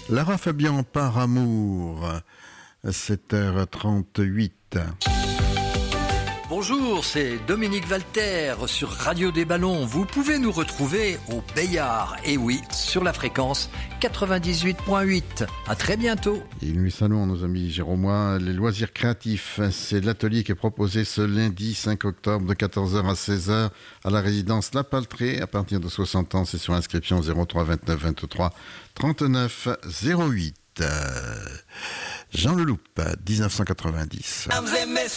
Lara Fabian par amour, 7h38. Bonjour, c'est Dominique Valter sur Radio des Ballons. Vous pouvez nous retrouver au Bayard, et oui, sur la fréquence 98.8. À très bientôt. Et nous saluons nos amis Jérômois. Les loisirs créatifs, c'est l'atelier qui est proposé ce lundi 5 octobre de 14h à 16h à la résidence La Paltrée. À partir de 60 ans, c'est sur inscription 03 29 23 39 08. Jean Leloup, 1990.